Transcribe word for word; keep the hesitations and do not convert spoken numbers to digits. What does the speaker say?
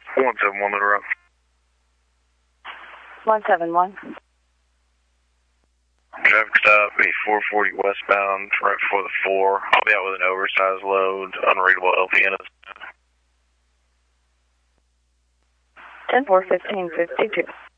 one seven one, Little Rock. one seven one. Traffic stop, be four forty westbound, right before the four. I'll be out with an oversized load, unreadable L P Ns. ten four fifteen fifty two.